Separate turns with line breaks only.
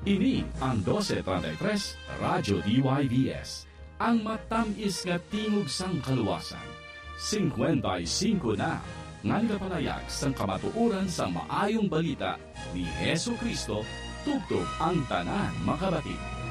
Ini ang 1233 Radyo DYVS, ang matamis nga tingog sang kaluwasan. 55 na ngan kapalayag sang kamatuoran sa maayong balita ni Hesu Kristo, tugtog ang tanan makabati.